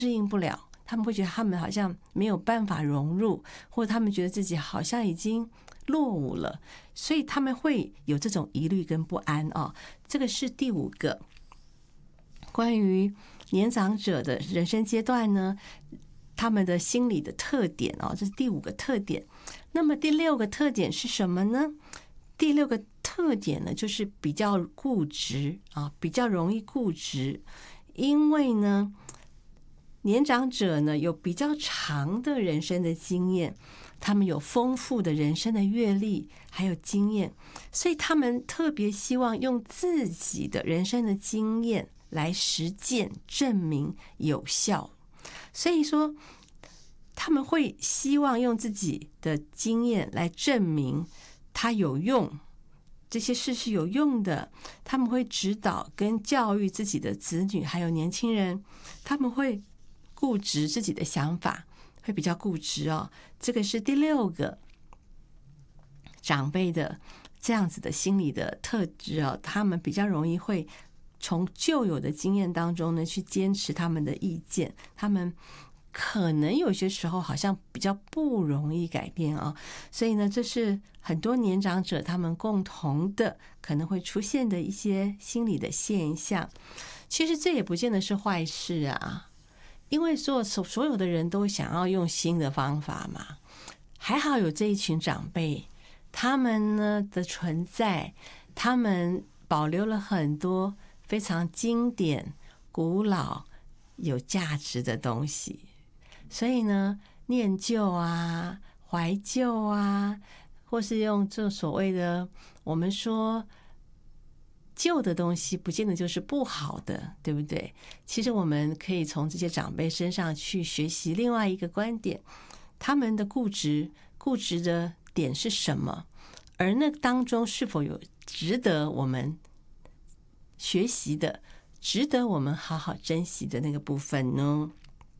适应不了，他们会觉得他们好像没有办法融入，或者他们觉得自己好像已经落伍了，所以他们会有这种疑虑跟不安啊。这个是第5个关于年长者的人生阶段呢，他们的心理的特点啊，这是第5个特点。那么第6个特点是什么呢？第6个特点呢，就是比较固执啊，比较容易固执，因为呢，年长者呢有比较长的人生的经验，他们有丰富的人生的阅历还有经验，所以他们特别希望用自己的人生的经验来实践证明有效，所以说他们会希望用自己的经验来证明它有用，这些事是有用的。他们会指导跟教育自己的子女还有年轻人，他们会固执自己的想法，会比较固执哦。这个是第6个长辈的这样子的心理的特质哦，他们比较容易会从旧有的经验当中呢去坚持他们的意见，他们可能有些时候好像比较不容易改变啊，所以呢，这是很多年长者他们共同的可能会出现的一些心理的现象。其实这也不见得是坏事啊，因为所有的人都想要用新的方法嘛。还好有这一群长辈，他们呢的存在，他们保留了很多非常经典、古老、有价值的东西。所以呢，念旧啊、怀旧啊，或是用这所谓的我们说旧的东西，不见得就是不好的，对不对？其实我们可以从这些长辈身上去学习另外一个观点，他们的固执的点是什么？而那当中是否有值得我们学习的、值得我们好好珍惜的那个部分呢？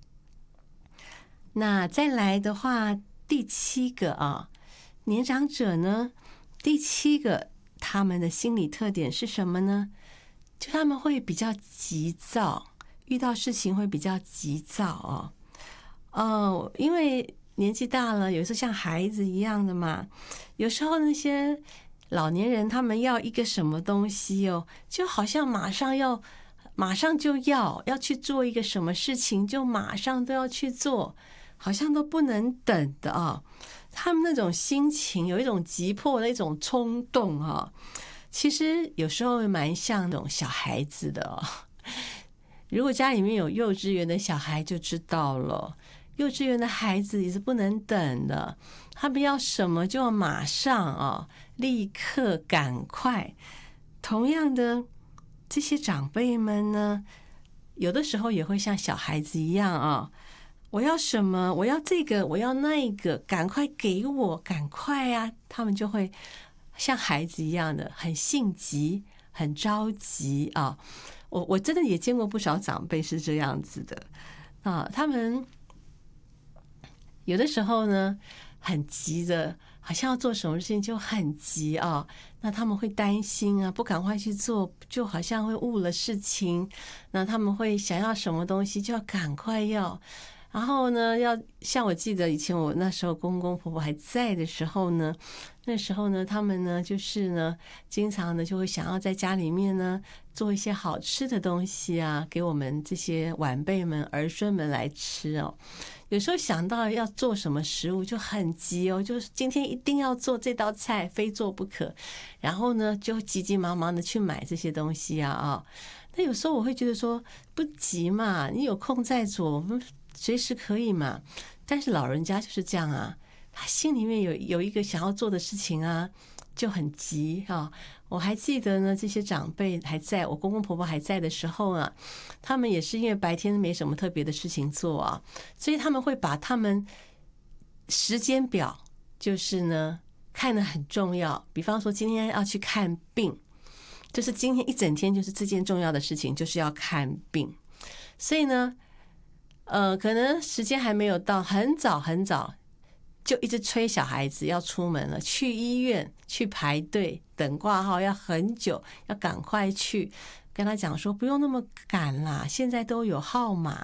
那再来的话，第7个啊，年长者呢，第7个他们的心理特点是什么呢？就他们会比较急躁，遇到事情会比较急躁哦。因为年纪大了，有时候像孩子一样的嘛，有时候那些老年人他们要一个什么东西哦，就好像马上就要去做一个什么事情，就马上都要去做，好像都不能等的啊。他们那种心情有一种急迫的一种冲动啊，其实有时候蛮像那种小孩子的哦。如果家里面有幼稚园的小孩就知道了，幼稚园的孩子也是不能等的，他们要什么就要马上啊，立刻赶快。同样的，这些长辈们呢，有的时候也会像小孩子一样啊，我要什么，我要这个，我要那个，赶快给我，赶快啊！他们就会像孩子一样的，很性急，很着急啊。我真的也见过不少长辈是这样子的啊，他们有的时候呢，很急的，好像要做什么事情就很急啊。那他们会担心啊，不赶快去做，就好像会误了事情。那他们会想要什么东西，就要赶快要。然后呢，像我记得以前我那时候公公婆婆还在的时候呢，那时候呢，他们呢就是呢，经常呢就会想要在家里面呢做一些好吃的东西啊，给我们这些晚辈们、儿孙们来吃哦。有时候想到要做什么食物就很急哦，就是今天一定要做这道菜，非做不可。然后呢，就急急忙忙的去买这些东西啊。那有时候我会觉得说，不急嘛，你有空再做，我们随时可以嘛。但是老人家就是这样啊，他心里面有一个想要做的事情啊，就很急啊。我还记得呢，这些长辈还在，我公公婆婆还在的时候啊，他们也是因为白天没什么特别的事情做啊，所以他们会把他们时间表就是呢看得很重要。比方说今天要去看病，就是今天一整天就是这件重要的事情，就是要看病。所以呢可能时间还没有到，很早就一直催小孩子要出门了，去医院去排队等挂号要很久，要赶快去跟他讲说不用那么赶啦，现在都有号码，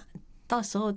到时候